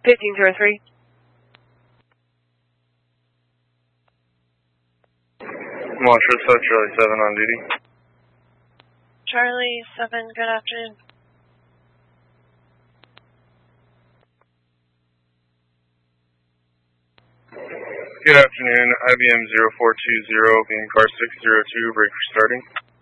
1503. Montrose, Charlie 7 on duty. Charlie 7, good afternoon. Good afternoon, IBM 0420, being car 602, break for starting.